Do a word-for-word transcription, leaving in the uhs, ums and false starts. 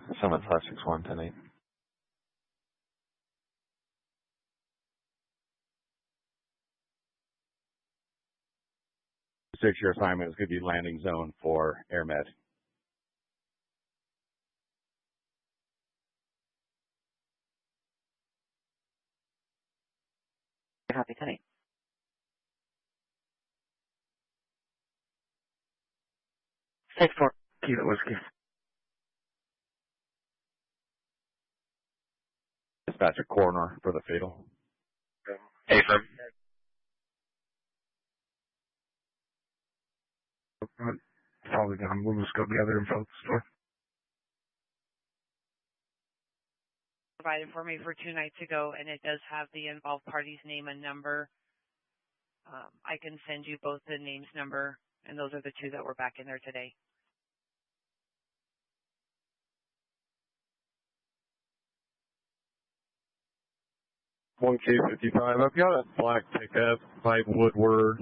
Summit five six one, ten eight. Six-year assignment is going to be landing zone for AirMed. Copy, ten eight. Six four. Kilo Whiskey. Dispatcher coroner for the fatal. Affirm. Probably gonna move the scope together in front of the store. Provided for me for two nights ago, and it does have the involved party's name and number. Um, I can send you both the names, number, and those are the two that were back in there today. one K fifty-five, I've got a black pickup by Woodward